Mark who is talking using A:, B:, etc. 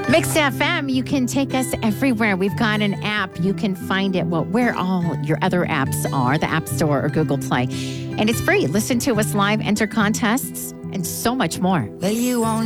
A: Mix FM, you can take us everywhere. We've got an app. You can find it, where all your other apps are, the App Store or Google Play. And it's free. Listen to us live, enter contests, and so much more.
B: Well, you won't